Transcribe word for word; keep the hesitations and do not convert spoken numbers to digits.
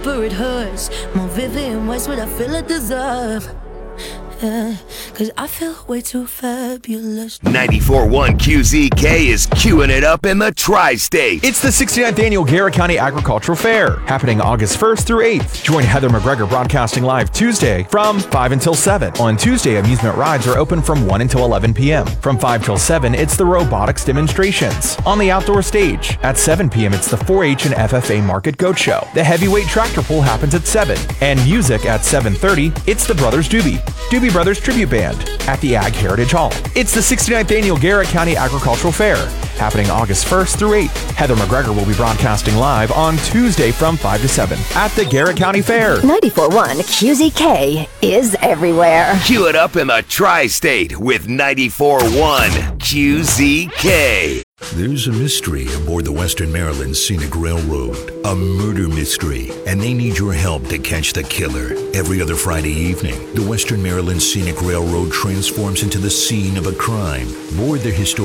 deeper it hurts. More vivid in ways what I feel I deserve. Yeah, cause I feel way too fabulous. ninety-four point one Q Z K is queuing it up in the tri-state. It's the sixty-ninth Annual Garrett County Agricultural Fair, happening August first through eighth. Join Heather McGregor broadcasting live Tuesday from five until seven. On Tuesday, amusement rides are open from one until eleven p.m. From five till seven, it's the robotics demonstrations. On the outdoor stage, at seven p.m., it's the four H and F F A Market Goat Show. The heavyweight tractor pull happens at seven. And music at seven thirty, it's the Brothers Doobie. Doobie Brothers Tribute Band at the Ag Heritage Hall. It's the sixty-ninth Annual Garrett County Agricultural Fair, happening August first through eighth. Heather McGregor will be broadcasting live on Tuesday from five to seven at the Garrett County Fair. ninety-four point one Q Z K is everywhere. Queue it up in the tri-state with ninety-four point one Q Z K. There's a mystery aboard the Western Maryland Scenic Railroad, a murder mystery, and they need your help to catch the killer. Every other Friday evening, the Western Maryland Scenic Railroad transforms into the scene of a crime. Board the historic